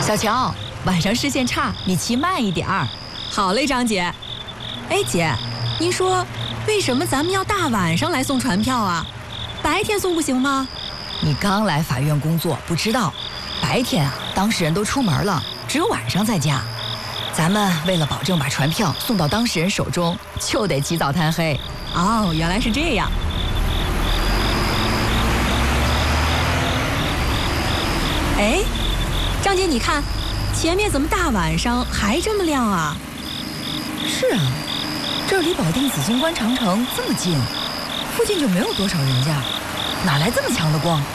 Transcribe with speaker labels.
Speaker 1: 小乔，晚上视线差，你骑慢一点儿。
Speaker 2: 好嘞，张姐。哎，姐，您说为什么咱们要大晚上来送传票啊？白天送不行吗？
Speaker 1: 你刚来法院工作，不知道，白天啊，当事人都出门了，只有晚上在家。咱们为了保证把传票送到当事人手中，就得起早贪黑。
Speaker 2: 哦，原来是这样。哎，张姐，你看，前面怎么大晚上还这么亮啊？
Speaker 1: 是啊，这儿离保定紫金关长城这么近，附近就没有多少人家，哪来这么强的光？